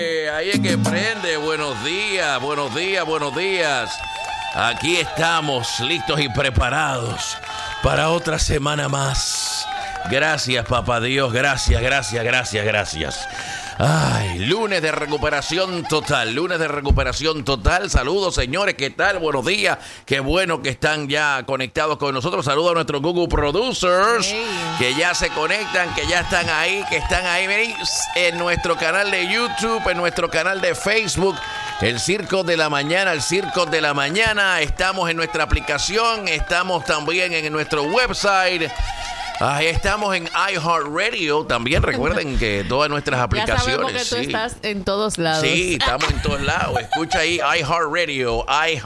Ahí es que prende. Buenos días, buenos días, buenos días. Aquí estamos listos y preparados para otra semana más. Gracias, papá Dios. Gracias, gracias, gracias, gracias. Ay, lunes de recuperación total, lunes de recuperación total. Saludos, señores, ¿qué tal? Buenos días. Qué bueno que están ya conectados con nosotros. Saludos a nuestros Google Producers, que ya se conectan, que ya están ahí, miren, en nuestro canal de YouTube, en nuestro canal de Facebook. El Circo de la Mañana, el Circo de la Mañana. Estamos en nuestra aplicación, estamos también en nuestro website. Estamos en iHeartRadio. También recuerden que todas nuestras aplicaciones. Ya sabemos que tú estás en todos lados. Sí, estamos en todos lados. Escucha ahí iHeartRadio.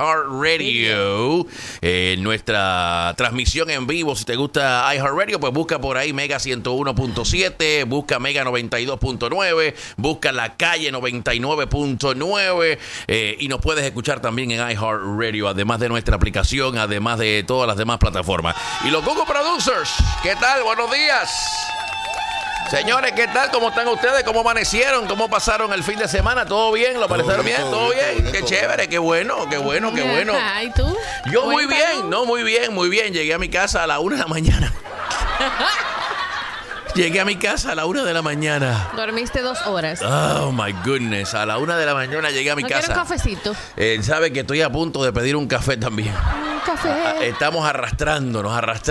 Nuestra transmisión en vivo. Si te gusta iHeartRadio, pues busca por ahí Mega 101.7, busca Mega 92.9, busca La Calle 99.9 y nos puedes escuchar también en iHeartRadio, además de nuestra aplicación, además de todas las demás plataformas. Y los Google Producers, ¿qué tal? Buenos días. Señores, ¿qué tal? ¿Cómo están ustedes? ¿Cómo amanecieron? ¿Cómo pasaron el fin de semana? ¿Todo bien? ¿Lo parecieron bien? ¿Todo bien? Qué chévere, qué bueno, qué bueno, qué bueno. ¿Y tú? Yo muy bien, no, muy bien, muy bien. Llegué a mi casa a la 1 de la mañana. Llegué a mi casa a la 1 de la mañana. Dormiste 2 horas. Oh, my goodness. A la 1 de la mañana llegué a mi casa. ¿No quieres un cafecito? Sabe que estoy a punto de pedir un café también. Un café. Estamos arrastrándonos.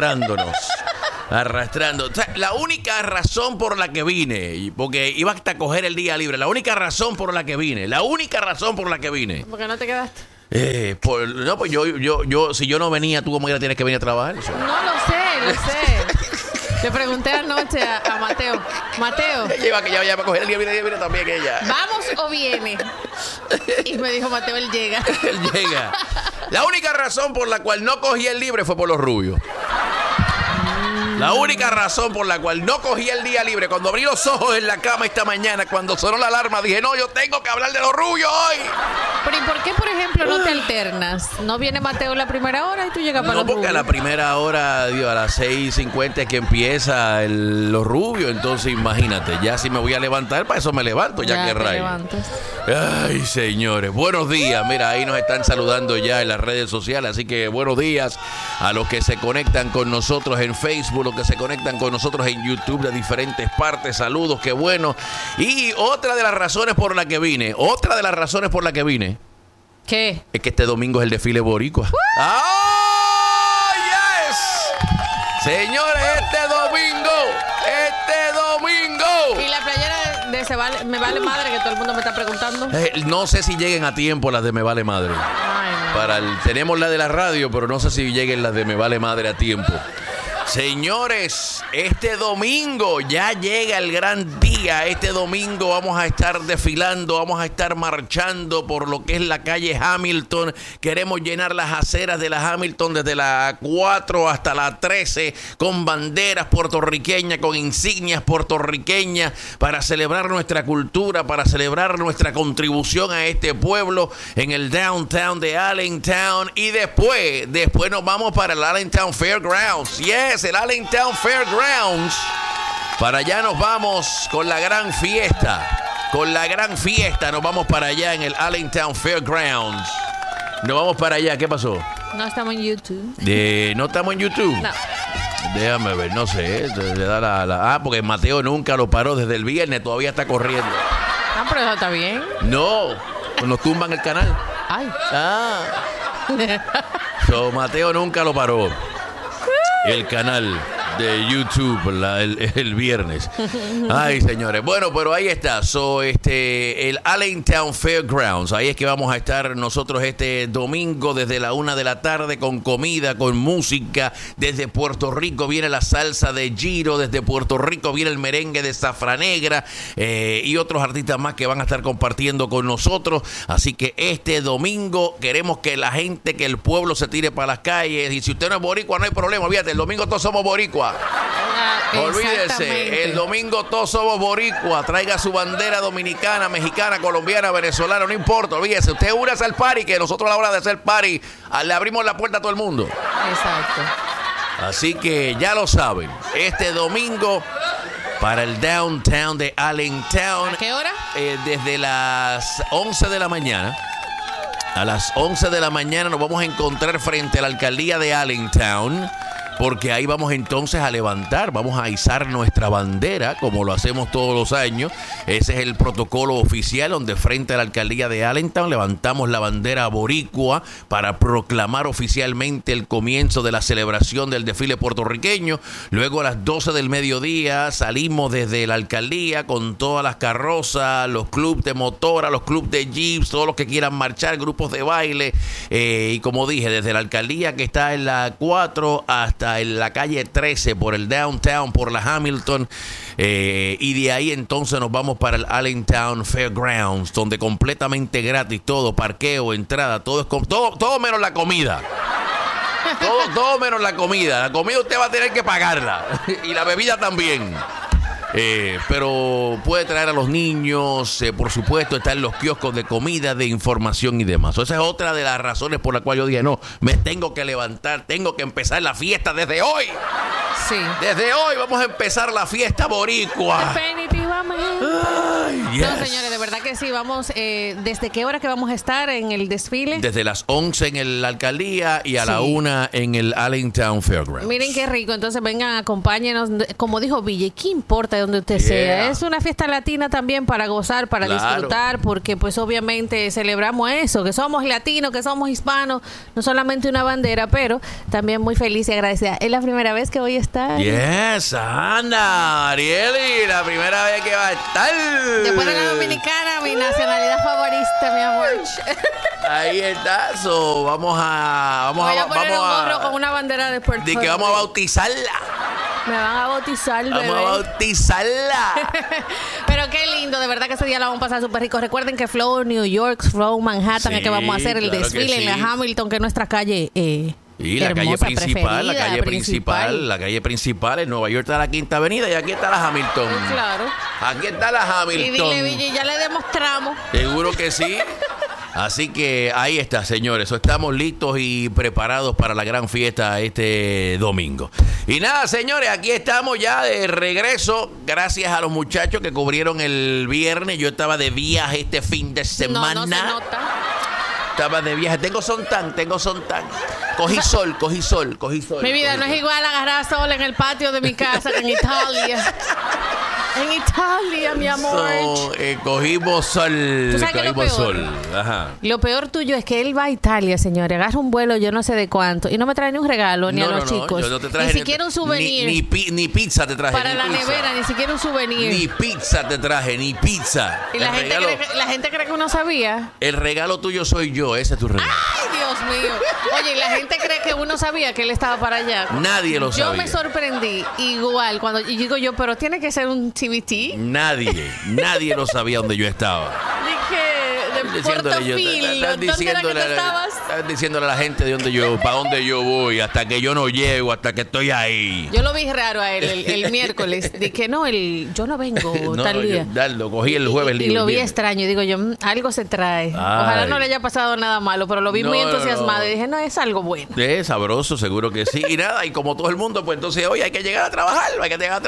O sea, la única razón por la que vine, porque iba hasta coger el día libre, la única razón por la que vine. ¿Por qué no te quedaste? Pues yo, si yo no venía, tú como ya tienes que venir a trabajar. ¿Sí? No, lo sé. Le pregunté anoche a Mateo. Mateo. Ella va a coger el día libre también ella. ¿Vamos o viene? Y me dijo Mateo, él llega. Él llega. La única razón por la cual no cogí el libre fue por los rubios. La única razón por la cual no cogí el día libre, cuando abrí los ojos en la cama esta mañana, cuando sonó la alarma, dije, no, yo tengo que hablar de los rubios hoy. Pero ¿y por qué, por ejemplo, no te alternas? ¿No viene Mateo la primera hora y tú llegas para los rubios? No, porque a la primera hora, Dios, a las 6:50 es que empieza los rubios. Entonces, imagínate, ya si me voy a levantar, para eso me levanto, ya que rayo. Ay, señores, buenos días. Mira, ahí nos están saludando ya en las redes sociales, así que buenos días a los que se conectan con nosotros en Facebook, los que se conectan con nosotros en YouTube de diferentes partes. Saludos, qué bueno. Y otra de las razones por la que vine, ¿qué? Es que este domingo es el desfile boricua. ¡Oh, yes! Señores, este domingo. ¿Y la playera de Me Vale Madre, que todo el mundo me está preguntando? No sé si lleguen a tiempo las de Me Vale Madre. Ay, no. Tenemos la de la radio, pero no sé si lleguen las de Me Vale Madre a tiempo. Señores, este domingo ya llega el gran día. Este domingo vamos a estar desfilando, vamos a estar marchando por lo que es la calle Hamilton. Queremos llenar las aceras de la Hamilton desde la 4 hasta la 13 con banderas puertorriqueñas, con insignias puertorriqueñas para celebrar nuestra cultura, para celebrar nuestra contribución a este pueblo en el downtown de Allentown. Y después nos vamos para el Allentown Fairgrounds. Yes, el Allentown Fairgrounds. Para allá nos vamos con la gran fiesta. Nos vamos para allá en el Allentown Fairgrounds. Nos vamos para allá. ¿Qué pasó? No estamos en YouTube. ¿No estamos en YouTube? No. Déjame ver, no sé. Le da porque Mateo nunca lo paró desde el viernes. Todavía está corriendo. Ah, pero eso está bien. No, nos tumban el canal. Ay. Mateo nunca lo paró. El canal de YouTube el viernes. Ay, señores. Bueno, pero ahí está. El Allentown Fairgrounds. Ahí es que vamos a estar nosotros este domingo desde la 1 de la tarde con comida, con música. Desde Puerto Rico viene la salsa de Giro. Desde Puerto Rico viene el merengue de Zafra Negra y otros artistas más que van a estar compartiendo con nosotros. Así que este domingo queremos que la gente, que el pueblo se tire para las calles. Y si usted no es boricua, no hay problema. Fíjate, el domingo todos somos boricua. Olvídese, el domingo todos somos boricua. Traiga su bandera dominicana, mexicana, colombiana, venezolana, no importa. Olvídese, usted únase al party, que nosotros a la hora de hacer party le abrimos la puerta a todo el mundo. Exacto. Así que ya lo saben, este domingo para el downtown de Allentown. ¿A qué hora? Desde las 11 de la mañana. A las 11 de la mañana nos vamos a encontrar frente a la alcaldía de Allentown, porque ahí vamos entonces a levantar, vamos a izar nuestra bandera, como lo hacemos todos los años. Ese es el protocolo oficial, donde frente a la alcaldía de Allentown levantamos la bandera boricua para proclamar oficialmente el comienzo de la celebración del desfile puertorriqueño. Luego a las 12 del mediodía salimos desde la alcaldía con todas las carrozas, los clubes de motora, los clubes de jeeps, todos los que quieran marchar, grupos de baile. Y como dije, desde la alcaldía que está en la 4 hasta en la calle 13, por el downtown, por la Hamilton, y de ahí entonces nos vamos para el Allentown Fairgrounds, donde completamente gratis todo, parqueo, entrada, todo es todo menos la comida. Todo menos la comida. La comida usted va a tener que pagarla y la bebida también. Pero puede traer a los niños, por supuesto, están los kioscos de comida, de información y demás. Esa es otra de las razones por la cual yo dije, no, me tengo que levantar, tengo que empezar la fiesta desde hoy. Sí. Desde hoy vamos a empezar la fiesta boricua. Definitivamente. Ay, yes. No, señores, de verdad que sí. Vamos, ¿desde qué hora que vamos a estar en el desfile? Desde las 11 en la alcaldía y a la 1 en el Allentown Fairgrounds. Miren qué rico. Entonces vengan, acompáñenos. Como dijo Ville, ¿qué importa de donde usted sea? Es una fiesta latina también para gozar, para disfrutar, porque pues obviamente celebramos eso, que somos latinos, que somos hispanos, no solamente una bandera, pero también muy feliz y agradecida. Es la primera vez que voy a estar. Yes, Ana, Arieli, la primera vez que va a estar. Después de la dominicana, mi nacionalidad favorita, mi amor. Ahí está, vamos a voy a poner un gorro con una bandera de Puerto Rico. De que vamos a bautizarla. Me van a bautizar, bebé. Vamos a bautizarla. Pero qué lindo, de verdad que ese día la vamos a pasar súper rico. Recuerden que Flow New York, Flow Manhattan, es que vamos a hacer el desfile en la Hamilton, que es nuestra calle. Y la calle principal, la calle principal en Nueva York está la Quinta Avenida y aquí está la Hamilton. Claro. Aquí está la Hamilton. Y dile, Ville, ya le demostramos. Seguro que sí. Así que ahí está, señores. Estamos listos y preparados para la gran fiesta este domingo. Y nada, señores, aquí estamos ya de regreso. Gracias a los muchachos que cubrieron el viernes. Yo estaba de viaje este fin de semana. No se nota. Estaba de viaje. Tengo sontán. Cogí sol. Mi vida no es igual agarrar sol en el patio de mi casa que en Italia. En Italia, mi amor. Cogimos sol. ¿Tú sabes cogimos sol. Ajá. Lo peor tuyo es que él va a Italia, señores. Agarra un vuelo, yo no sé de cuánto. Y no me trae ni un regalo, ni a los chicos. Yo no te traje ni siquiera un souvenir. Ni pizza te traje. Para la nevera, ni siquiera un souvenir. Ni pizza te traje, ni pizza. Y la gente cree que uno sabía. El regalo tuyo soy yo, ese es tu regalo. ¡Ay, Dios mío! Oye, y la gente cree que uno sabía que él estaba para allá. Nadie lo sabía. Yo me sorprendí igual cuando digo yo, pero tiene que ser un TBT. Nadie lo sabía donde yo estaba. Dije, de Portofil, ¿dónde era que tú estabas? Estás diciéndole a la gente de dónde yo, para dónde yo voy, hasta que yo no llego, hasta que estoy ahí. Yo lo vi raro a él el miércoles. Dije, no, yo no vengo tal día. Lo cogí el jueves libre. Y lo vi extraño. Digo yo, algo se trae. Ojalá no le haya pasado nada malo, pero lo vi muy entusiasmado. Y dije, no, es algo bueno. Es sabroso, seguro que sí. Y nada, y como todo el mundo, pues entonces hoy hay que llegar a trabajar. Hay que llegar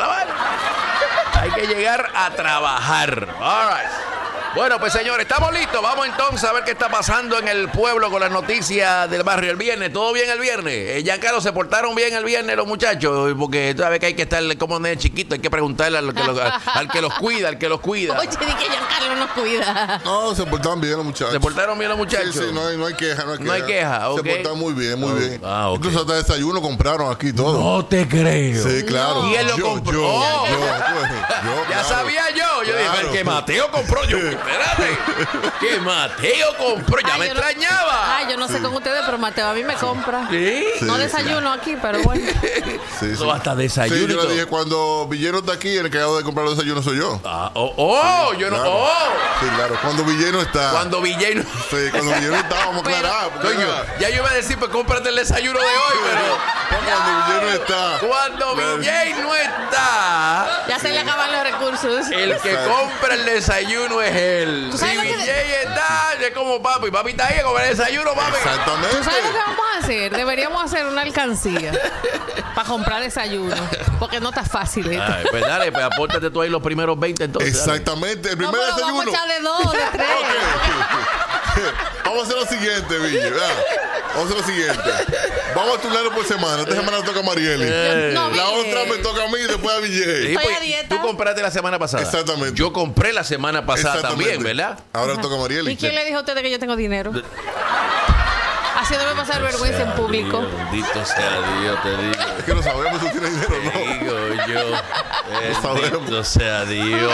a trabajar. All right. Bueno, pues señores, estamos listos. Vamos entonces a ver qué está pasando en el pueblo con las noticias del barrio el viernes. ¿Todo bien el viernes? Giancarlo, ¿se portaron bien el viernes los muchachos? Porque tú sabes que hay que estar como de chiquito, hay que preguntarle al que los cuida, Oye, di que Giancarlo nos cuida. No, se portaron bien los muchachos. ¿Se portaron bien los muchachos? Sí, no hay queja. No hay queja, ok. Se portaron muy bien, muy bien. Okay. Incluso hasta desayuno compraron aquí todo. No te creo. Sí, claro. No. ¿Y él lo compró? Yo, ya claro. Sabía yo. Yo dije, el que Mateo compró. Yo, espérate. Que Mateo compró. Ya me extrañaba. Yo no sé con ustedes, pero Mateo a mí me compra. ¿Sí? No desayuno aquí, pero bueno. Sí. No, hasta desayuno. Sí, yo le dije, cuando Villeno está aquí, el encargado de comprar los desayunos soy yo. Yo no. Claro. Sí, claro. Cuando Villeno está. Cuando Villeno está, vamos a aclarar. Coño, ya yo iba a decir, pues cómprate el desayuno de hoy, pero. Cuando Villeno está. Ya se le acaban los recursos. El que compra el desayuno es él. Si Villeno está, es como papi. Papi está ahí a comer el desayuno, papi. Exactamente. ¿Tú sabes lo que vamos a hacer? Deberíamos hacer una alcancía para comprar desayuno, porque no está fácil esto. Ay, pues dale, pues apórtate tú ahí los primeros 20 entonces. Exactamente, el primer desayuno. Vamos a echar de 2, de 3. Okay. Vamos a hacer lo siguiente, Ville. Vamos a hacer lo siguiente. Vamos a turnarlo por semana. Esta semana toca a Marieli. La otra me toca a mí y después a Ville. Estoy a dieta. Tú compraste la semana pasada. Exactamente. Yo compré la semana pasada también, ¿verdad? Ahora le toca a Marieli. ¿Y quién le dijo a ustedes que yo tengo dinero? Haciéndome pasar vergüenza en público. Bendito sea Dios, te digo. Es que no sabemos si tú tienes dinero o no. Te digo yo. Bendito sabemos. sea Dios.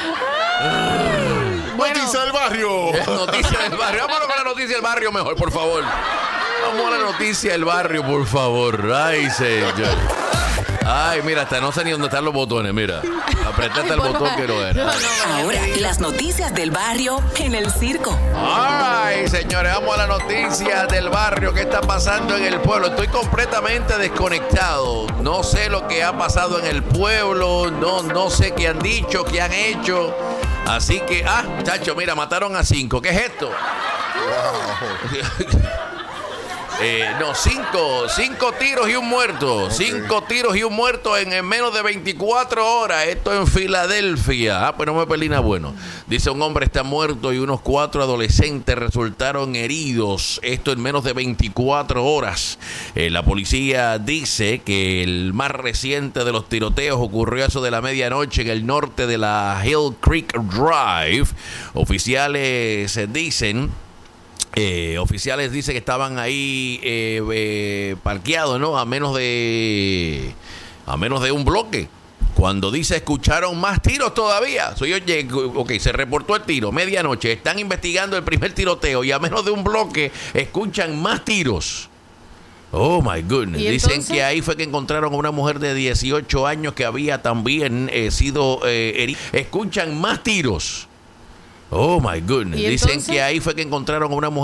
Noticia del barrio. Noticia del barrio. Vámonos con la noticia del barrio mejor, por favor. Vamos a la noticia del barrio, por favor. Ay, señor. Ay, mira, hasta no sé ni dónde están los botones, mira. Apretaste el botón que no era. Ahora, las noticias del barrio en el circo. Ay, señores, vamos a la noticia del barrio. ¿Qué está pasando en el pueblo? Estoy completamente desconectado. No sé lo que ha pasado en el pueblo. No sé qué han dicho, qué han hecho. Así que, chacho, mira, mataron a 5. ¿Qué es esto? Wow. No, 5 tiros y un muerto. Okay. 5 tiros y un muerto en menos de 24 horas. Esto en Filadelfia. Pues no me perdí nada bueno. Dice, un hombre está muerto y unos 4 adolescentes resultaron heridos. Esto en menos de 24 horas. La policía dice que el más reciente de los tiroteos ocurrió a eso de la medianoche en el norte de la Hill Creek Drive. Oficiales dicen que estaban ahí parqueados, ¿no? A menos de un bloque. Cuando dice escucharon más tiros todavía. Se reportó el tiro, medianoche. Están investigando el primer tiroteo y a menos de un bloque escuchan más tiros. Oh my goodness. Dicen que ahí fue que encontraron a una mujer de 18 años que había también sido herida. Escuchan más tiros. Oh my goodness. Dicen que ahí fue que encontraron a una mujer